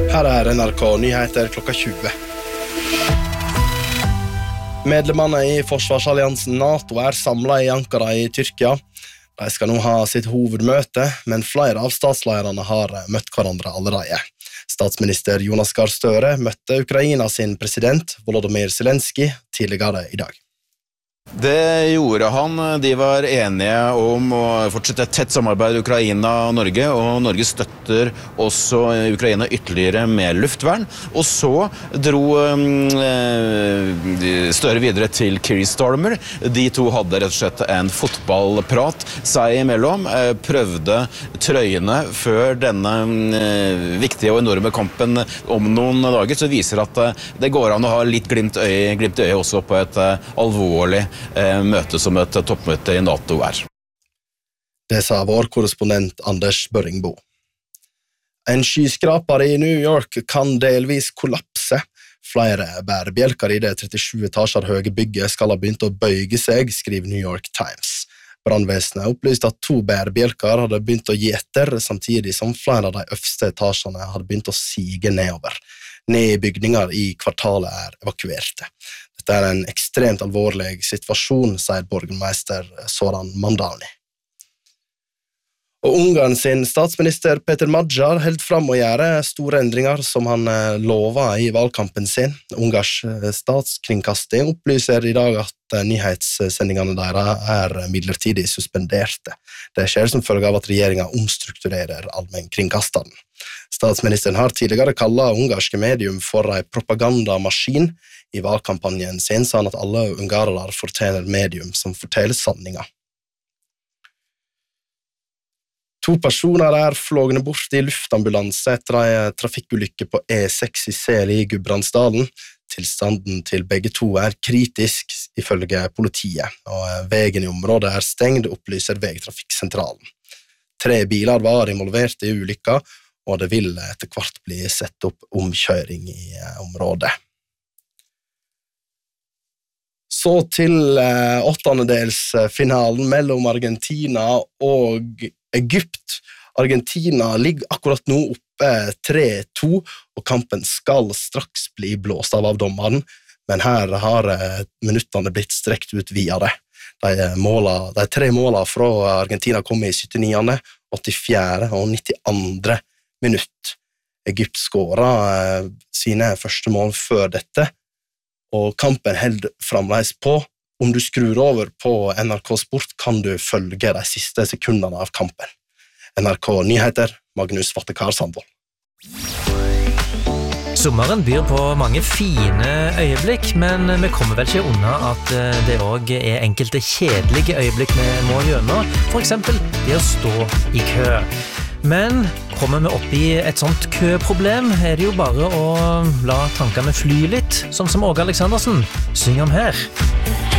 Her NRK Nyheter klokka 20. Medlemmene i forsvarsalliansen NATO samlet i Ankara i Tyrkia. De skal nå ha sitt hovedmøte, men flere av statslederne har møtt hverandre allerede. Statsminister Jonas Gahr Støre møtte Ukraina sin president Volodymyr Zelenskyj tidligere i dag. Det gjorde han. De var enige om å fortsette et tett samarbeid i Ukraina og Norge støtter også Ukraina ytterligere med luftvern. Og så dro Støre videre til Keir Starmer. De to hadde rett og slett en fotballprat seg imellom, prøvde trøyene før denne viktige og enorme kampen om noen dager, så viser at det går an å ha litt glimt i øyet også på et alvorlig møte som et toppmøte i NATO Det sa vår korrespondent Anders Børringbo. En skyskraper i New York kan delvis kollapse. Flere bærebjelker i det 37 etasjer høye bygget skal ha begynt å bøyge seg, skriver New York Times. Brandvesenet opplyste at 2 bærebjelker hadde begynt å gi etter, samtidig som flere av de øverste etasjene hadde begynt å sige nedover. Ned i bygninger i kvartalet evakuerte. Dette en ekstremt alvorlig situasjon, sier borgermeister Zoran Mandani. Og Ungarn sin statsminister Peter Magyar held fram å gjøre store endringer som han lovet i valgkampen sin. Ungars statskringkasting opplyser i dag at nyhetssendingene deres midlertidig suspenderte. Det skjer som følge av at regjeringen omstrukturerer allmennkringkasteren. Statsministeren har tidligere kallet ungarske medium for en propagandamaskin. I valgkampanjen sin sa han at alle ungarere fortjener medium som forteller sanninga. 2 personer flågne bort i luftambulanse etter en trafikkulykke på E6 i Seli i Gudbrandsdalen. Tilstanden til begge 2 kritisk, ifølge politiet, og veien i området stengt, opplyser Vegtrafikksentralen. 3 biler var involvert i ulykka, og det vil etter hvert bli sett opp omkjøring i området. Så til åttendedelsfinalen mellom Argentina og Egypt. Argentina ligger akkurat nå oppe 3-2, og kampen skal straks bli blåst av dommeren, men her har minuttene blitt strekt ut videre. De 3 målene fra Argentina kom i 79., 84. og 92. minutt. Egypt skåret sine første mål før dette, og kampen held fremdeles på. Om du skrur over på NRK Sport, kan du følge de siste sekundene av kampen. NRK Nyheter, Magnus Vattekar Sandvold. Sommeren byr på mange fine øyeblikk, men vi kommer vel ikke unna at det også enkelte kjedelige øyeblikk vi må gjennom, for eksempel det å stå i kø. Men kommer vi opp i et sånt køproblem, det jo bare å la tankene fly litt, som Åge Aleksandersen synger om her.